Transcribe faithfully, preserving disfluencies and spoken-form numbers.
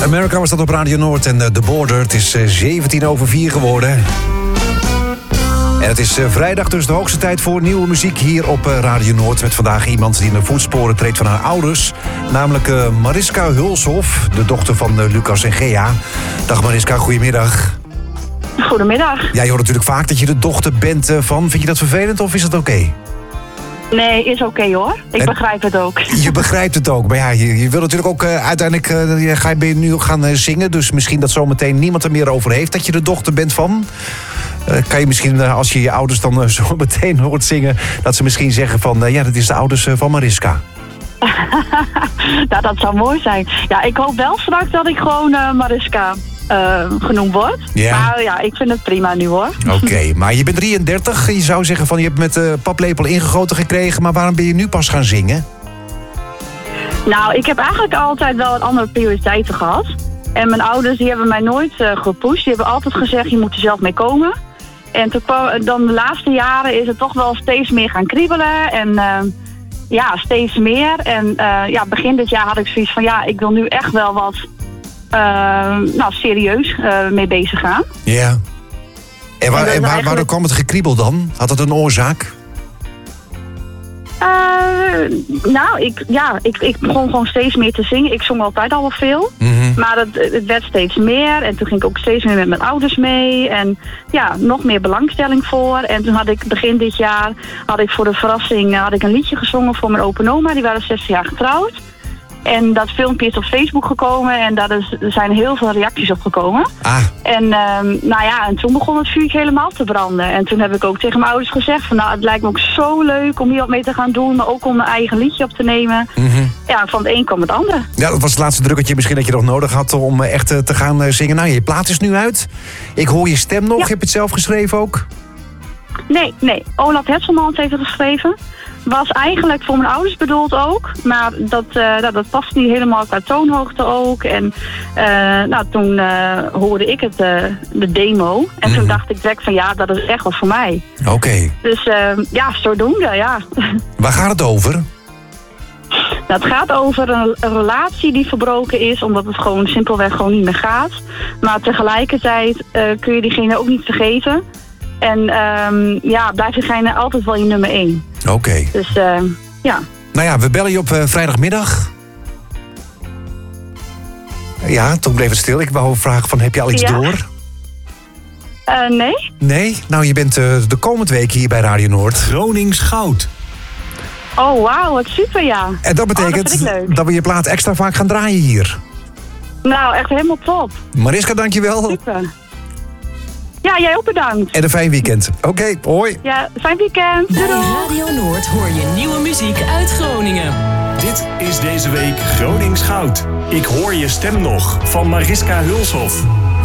America was dat op Radio Noord en uh, The Border. Het is uh, zeventien over vier geworden. En het is uh, vrijdag, dus de hoogste tijd voor nieuwe muziek hier op uh, Radio Noord. Met vandaag iemand die in de voetsporen treedt van haar ouders. Namelijk uh, Mariska Hulshof, de dochter van uh, Lucas en Gea. Dag Mariska, goedemiddag. Goedemiddag. Ja, je hoort natuurlijk vaak dat je de dochter bent uh, van. Vind je dat vervelend of is dat oké? Okay? Nee, is oké okay, hoor. Ik en, begrijp het ook. Je begrijpt het ook. Maar ja, je, je wil natuurlijk ook uh, uiteindelijk... Uh, ga je ben je nu gaan uh, zingen. Dus misschien dat zometeen niemand er meer over heeft... dat je de dochter bent van. Uh, kan je misschien, uh, als je je ouders dan uh, zo meteen hoort zingen... dat ze misschien zeggen van... Uh, ja, dat is de ouders uh, van Mariska. Nou, dat zou mooi zijn. Ja, ik hoop wel straks dat ik gewoon uh, Mariska... Uh, genoemd wordt. Yeah. Maar ja, ik vind het prima nu hoor. Oké, okay, maar je bent drieëndertig. Je zou zeggen van je hebt met de uh, paplepel ingegoten gekregen. Maar waarom ben je nu pas gaan zingen? Nou, ik heb eigenlijk altijd wel andere prioriteiten gehad. En mijn ouders die hebben mij nooit uh, gepusht. Die hebben altijd gezegd je moet er zelf mee komen. En toen, dan de laatste jaren is het toch wel steeds meer gaan kriebelen. En uh, ja, steeds meer. En uh, ja, begin dit jaar had ik zoiets van ja, ik wil nu echt wel wat... Uh, nou, serieus uh, mee bezig gaan. Ja. Yeah. En, waar, en, en waar, eigenlijk... waardoor kwam het gekriebel dan? Had het een oorzaak? Uh, nou, ik, ja, ik, ik begon gewoon steeds meer te zingen. Ik zong altijd al wel veel. Mm-hmm. Maar het, het werd steeds meer. En toen ging ik ook steeds meer met mijn ouders mee. En ja, nog meer belangstelling voor. En toen had ik begin dit jaar... had ik voor de verrassing had ik een liedje gezongen voor mijn open oma. Die waren zestig jaar getrouwd. En dat filmpje is op Facebook gekomen en daar is, er zijn heel veel reacties op gekomen. Ah. En, um, nou ja, en toen begon het vuurtje helemaal te branden. En toen heb ik ook tegen mijn ouders gezegd van nou, het lijkt me ook zo leuk om hier wat mee te gaan doen, maar ook om mijn eigen liedje op te nemen. Mm-hmm. Ja, van het een kwam het ander. Ja, dat was het laatste drukketje misschien dat je nog nodig had om echt te gaan zingen. Nou, je plaat is nu uit. Ik hoor je stem nog. Ja. Heb je het zelf geschreven ook? Nee, nee. Olaf Hetselmans heeft het geschreven. Was eigenlijk voor mijn ouders bedoeld ook. Maar dat, uh, dat, dat past niet helemaal qua toonhoogte ook. En uh, nou, toen uh, hoorde ik het, uh, de demo. En mm. toen dacht ik direct van ja, dat is echt wat voor mij. Oké. Okay. Dus uh, ja, zodoende, ja. Waar gaat het over? Nou, het gaat over een, een relatie die verbroken is. Omdat het gewoon simpelweg gewoon niet meer gaat. Maar tegelijkertijd uh, kun je diegene ook niet vergeten. En um, ja, blijft diegene altijd wel je nummer één. Oké. Okay. Dus uh, ja. Nou ja, we bellen je op uh, vrijdagmiddag. Ja, toen bleef het stil. Ik wou vragen van, heb je al iets ja. door? Uh, nee. Nee? Nou, je bent uh, de komende week hier bij Radio Noord. Gronings Goud. Oh, wauw, wat super, ja. En dat betekent oh, dat, dat we je plaat extra vaak gaan draaien hier. Nou, echt helemaal top. Mariska, dankjewel. Super. Ja, jij ook bedankt. En een fijn weekend. Oké, okay, hoi. Ja, fijn weekend. Bij Radio Noord hoor je nieuwe muziek uit Groningen. Dit is deze week Gronings Goud. Ik hoor je stem nog van Mariska Hulshof.